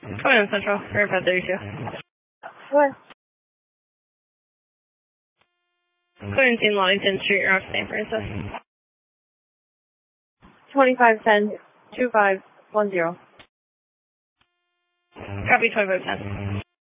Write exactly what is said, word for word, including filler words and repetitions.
twenty-one Central, thirty-five thirty-two. What? seventeen Loddington Street, Rock, Saint Francis. twenty-five ten, two five one zero. Copy twenty-five ten.